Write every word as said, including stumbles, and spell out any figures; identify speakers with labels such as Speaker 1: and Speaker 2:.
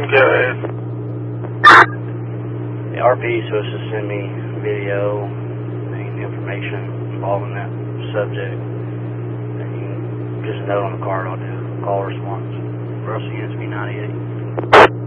Speaker 1: Go ahead.
Speaker 2: The R P is supposed to send me video and information involving that subject. And you can just note on the card I'll do call response. Russell Units B ninety-eight.